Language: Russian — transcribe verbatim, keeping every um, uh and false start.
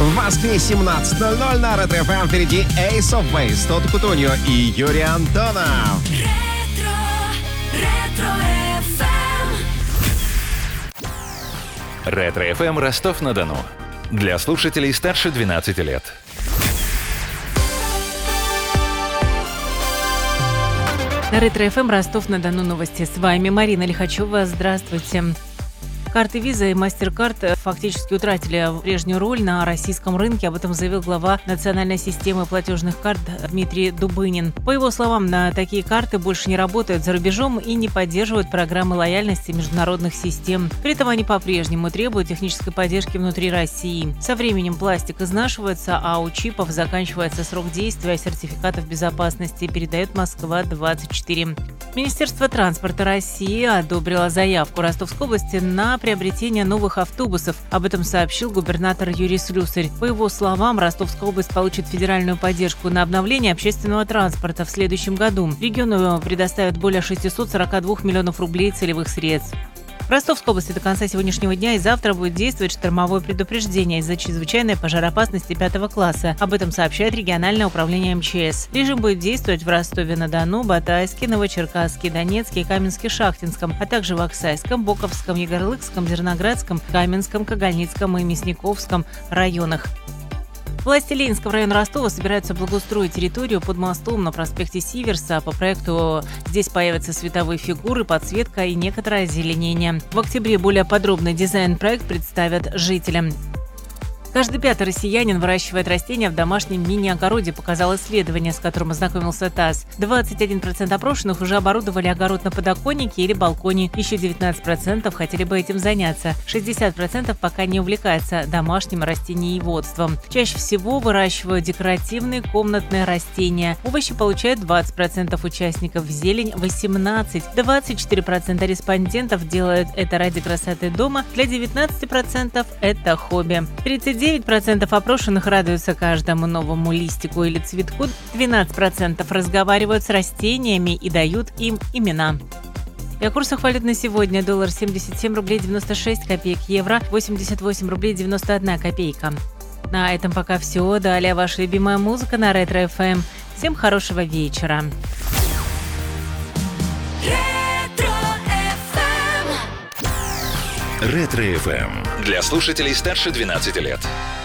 В Москве семнадцать ноль ноль на Ретро-эф эм. Впереди Ace of Base, Тодд Кутуньо и Юрий Антонов. Ретро, ретро-эф эм. Ретро-эф эм Ростов-на-Дону. Для слушателей старше двенадцати лет. На Ретро-эф эм Ростов-на-Дону новости. С вами Марина Лихачева. Здравствуйте. Карты Visa и MasterCard фактически утратили прежнюю роль на российском рынке. Об этом заявил глава национальной системы платежных карт Дмитрий Дубынин. По его словам, на такие карты больше не работают за рубежом и не поддерживают программы лояльности международных систем. При этом они по-прежнему требуют технической поддержки внутри России. Со временем пластик изнашивается, а у чипов заканчивается срок действия сертификатов безопасности, передает Москва двадцать четыре. Министерство транспорта России одобрило заявку Ростовской области на приобретение новых автобусов. Об этом сообщил губернатор Юрий Слюсарь. По его словам, Ростовская область получит федеральную поддержку на обновление общественного транспорта в следующем году. Региону предоставят более шестьсот сорок два миллионов рублей целевых средств. В Ростовской области до конца сегодняшнего дня и завтра будет действовать штормовое предупреждение из-за чрезвычайной пожароопасности пятого класса. Об этом сообщает региональное управление эм че эс. Режим будет действовать в Ростове-на-Дону, Батайске, Новочеркасске, Донецке, Каменске-Шахтинском, а также в Аксайском, Боковском, Егорлыкском, Зерноградском, Каменском, Когольницком и Мясниковском районах. Власти Ленинского района Ростова собираются благоустроить территорию под мостом на проспекте Сиверса. По проекту здесь появятся световые фигуры, подсветка и некоторое озеленение. В октябре более подробный дизайн-проект представят жителям. Каждый пятый россиянин выращивает растения в домашнем мини-огороде, показало исследование, с которым ознакомился ТАСС. двадцать один процент опрошенных уже оборудовали огород на подоконнике или балконе. Еще девятнадцать процентов хотели бы этим заняться. шестьдесят процентов пока не увлекаются домашним растениеводством. Чаще всего выращивают декоративные комнатные растения. Овощи получают двадцать процентов участников, зелень – восемнадцать процентов. двадцать четыре процента респондентов делают это ради красоты дома, для девятнадцати процентов это хобби. тридцать девять процентов опрошенных радуются каждому новому листику или цветку, двенадцать процентов разговаривают с растениями и дают им имена. И о курсах валют на сегодня: доллар семьдесят семь рублей девяносто шесть копеек, евро восемьдесят восемь рублей девяносто одна копейка. На этом пока все. Далее ваша любимая музыка на Ретро-эф эм. Всем хорошего вечера. Ретро-эф эм. Для слушателей старше двенадцати лет.